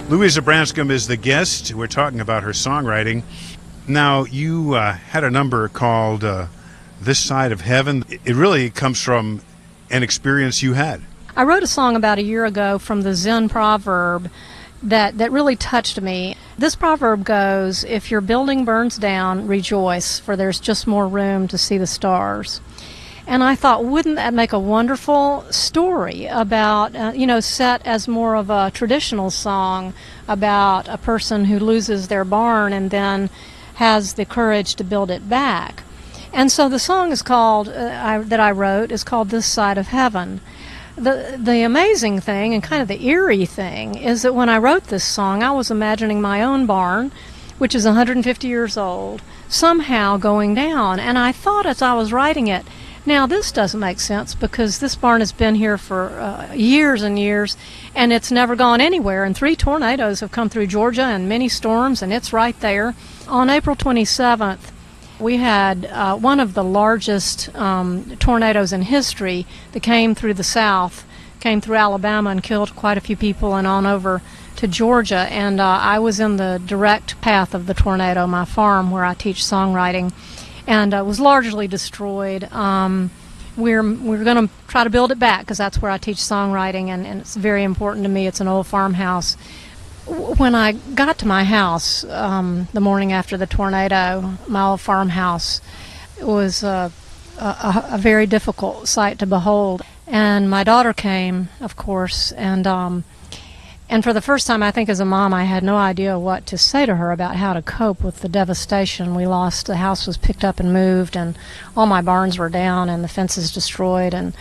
Louisa Branscombe is the guest. We're talking about her songwriting. Now, you had a number called This Side of Heaven. It really comes from an experience you had. I wrote a song about a year ago from the Zen proverb that really touched me. This proverb goes, "If your building burns down, rejoice, for there's just more room to see the stars." And I thought, wouldn't that make a wonderful story about, set as more of a traditional song about a person who loses their barn and then has the courage to build it back. And so the song is called, that I wrote, is called This Side of Heaven. The amazing thing and kind of the eerie thing is that when I wrote this song, I was imagining my own barn, which is 150 years old, somehow going down. And I thought as I was writing it, now this doesn't make sense because this barn has been here for years and years, and it's never gone anywhere. And 3 tornadoes have come through Georgia and many storms, and it's right there. On April 27th, we had one of the largest tornadoes in history that came through the South, came through Alabama and killed quite a few people and on over to Georgia. And I was in the direct path of the tornado, my farm where I teach songwriting, and was largely destroyed. We're going to try to build it back because that's where I teach songwriting, and it's very important to me. It's an old farmhouse. When I got to my house the morning after the tornado, my old farmhouse, it was a very difficult sight to behold. And my daughter came, of course, and for the first time, I think as a mom, I had no idea what to say to her about how to cope with the devastation. We lost, the house was picked up and moved, and all my barns were down and the fences destroyed. And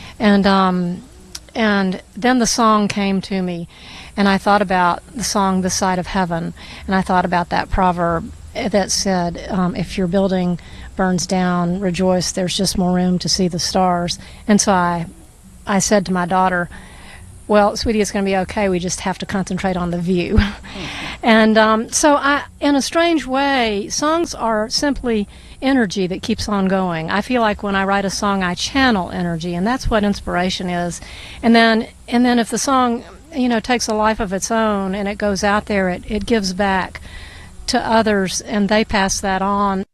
then the song came to me, and I thought about the song This Side of Heaven, and I thought about that proverb that said, if your building burns down, rejoice, there's just more room to see the stars. And so I said to my daughter, well, sweetie, it's going to be okay. We just have to concentrate on the view. And so in a strange way, songs are simply energy that keeps on going. I feel like when I write a song, I channel energy, and that's what inspiration is. And then if the song, takes a life of its own and it goes out there, it gives back to others, and they pass that on.